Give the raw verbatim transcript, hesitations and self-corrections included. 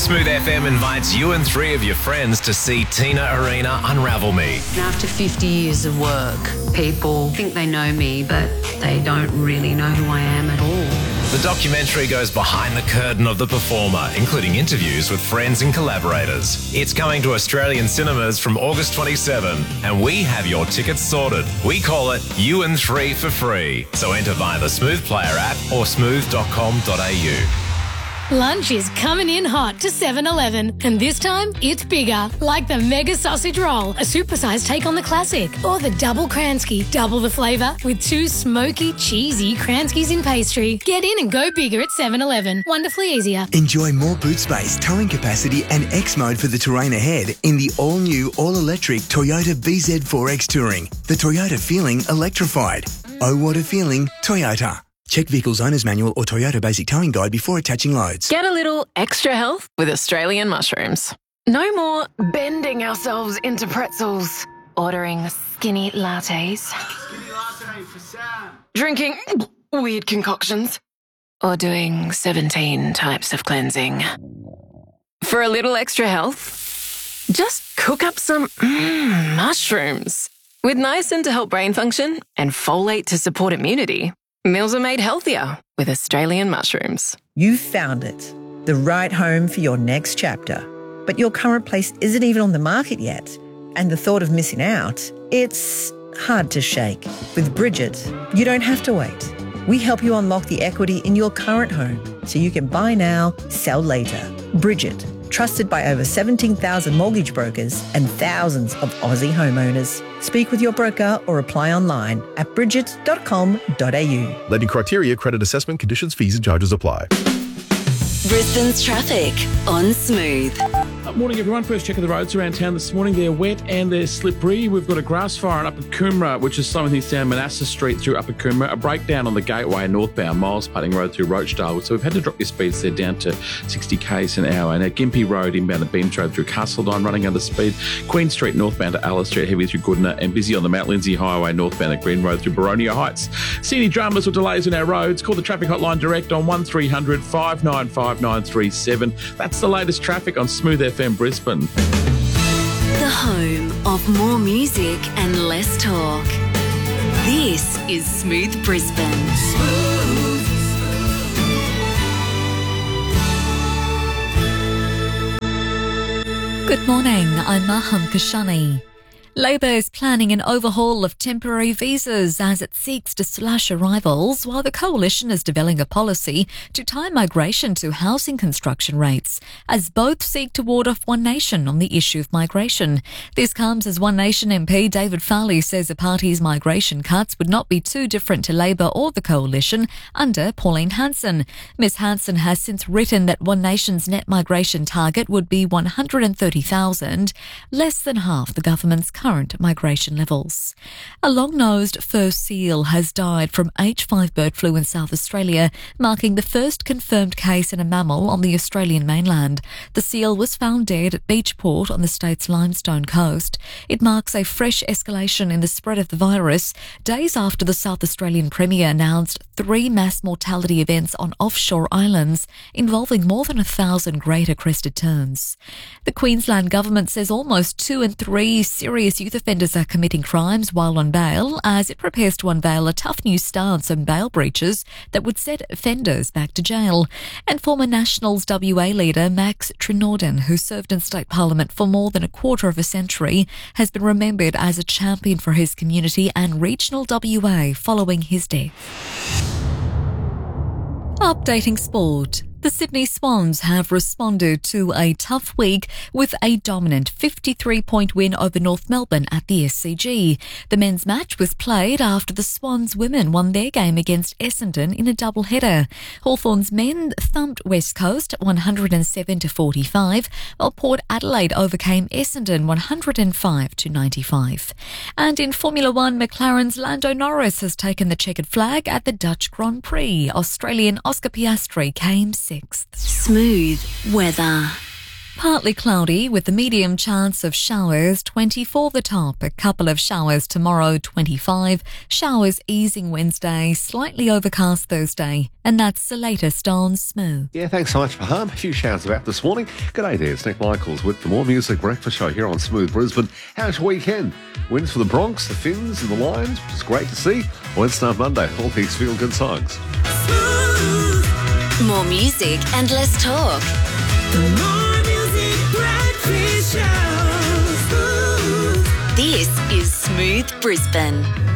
Smooth F M invites you and three of your friends to see Tina Arena Unravel Me. After fifty years of work, people think they know me, but they don't really know who I am at all. The documentary goes behind the curtain of the performer, including interviews with friends and collaborators. It's coming to Australian cinemas from August twenty-seventh, and we have your tickets sorted. We call it You and Three for free. So enter via the Smooth Player app or smooth dot com dot a u. Lunch is coming in hot to seven eleven, and this time it's bigger, like the Mega Sausage Roll, a supersized take on the classic, or the Double Kransky, double the flavour with two smoky, cheesy Kranskys in pastry. Get in and go bigger at seven eleven. Wonderfully easier. Enjoy more boot space, towing capacity and X mode for the terrain ahead in the all-new, all-electric Toyota B Z four X Touring. The Toyota feeling electrified. Oh, what a feeling, Toyota. Check Vehicle's Owner's Manual or Toyota Basic Towing Guide before attaching loads. Get a little extra health with Australian mushrooms. No more bending ourselves into pretzels, ordering skinny lattes, Skinny latte for Sam. drinking weird concoctions, or doing seventeen types of cleansing. For a little extra health, just cook up some mm, mushrooms. With niacin to help brain function and folate to support immunity, meals are made healthier with Australian mushrooms. You've found it, the right home for your next chapter. But your current place isn't even on the market yet. And the thought of missing out, it's hard to shake. With Bridget, you don't have to wait. We help you unlock the equity in your current home so you can buy now, sell later. Bridget, trusted by over seventeen thousand mortgage brokers and thousands of Aussie homeowners. Speak with your broker or apply online at bridget dot com dot a u. Lending criteria, credit assessment, conditions, fees and charges apply. Brisbane's traffic on Smooth. Morning, everyone. First check of the roads around town this morning. They're wet and they're slippery. We've got a grass fire in Upper Coomera, which is slowing things down Manassas Street through Upper Coomera. A breakdown on the Gateway northbound Miles Putting Road through Rochdale. So we've had to drop your speeds there down to sixty k's an hour. Now, Gympie Road inbound to Beams Road through Castledine running under speed. Queen Street northbound to Alice Street heavy through Goodna, and busy on the Mount Lindsay Highway northbound at Green Road through Baronia Heights. See any dramas or delays on our roads? Call the traffic hotline direct on one three hundred five nine five nine three seven. That's the latest traffic on Smooth F M Brisbane. The home of more music and less talk. This is Smooth Brisbane. Smooth. Good morning, I'm Maham Kashani. Labor is planning an overhaul of temporary visas as it seeks to slash arrivals, while the coalition is developing a policy to tie migration to housing construction rates, as both seek to ward off One Nation on the issue of migration. This comes as One Nation M P David Farley says the party's migration cuts would not be too different to Labor or the coalition under Pauline Hanson. Miss Hanson has since written that One Nation's net migration target would be one hundred thirty thousand, less than half the government's current migration levels. A long-nosed fur seal has died from H five bird flu in South Australia, marking the first confirmed case in a mammal on the Australian mainland. The seal was found dead at Beachport on the state's Limestone coast. It marks a fresh escalation in the spread of the virus, days after the South Australian Premier announced three mass mortality events on offshore islands involving more than a thousand greater crested terns. The Queensland government says almost two in three serious youth offenders are committing crimes while on bail, as it prepares to unveil a tough new stance on bail breaches that would set offenders back to jail. And former Nationals W A leader Max Trinorden, who served in state parliament for more than a quarter of a century, has been remembered as a champion for his community and regional W A following his death. Updating sport. The Sydney Swans have responded to a tough week with a dominant fifty-three point win over North Melbourne at the S C G. The men's match was played after the Swans women won their game against Essendon in a doubleheader. Hawthorn's men thumped West Coast one hundred seven to forty-five, while Port Adelaide overcame Essendon one hundred five to ninety-five. And in Formula One, McLaren's Lando Norris has taken the checkered flag at the Dutch Grand Prix. Australian Oscar Piastri came sixth. Smooth weather. Partly cloudy with the medium chance of showers, twenty-four the top. A couple of showers tomorrow, twenty-five. Showers easing Wednesday, slightly overcast Thursday. And that's the latest on Smooth. Yeah, thanks so much, Baham. A few showers about this morning. G'day there, it's Nick Michaels with the More Music Breakfast Show here on Smooth Brisbane. How's your weekend? Wins for the Bronx, the Finns and the Lions, which is great to see. Let's start Monday, all these feel-good songs. More music and less talk. The More Music Breakfast Show. This is Smooth Brisbane.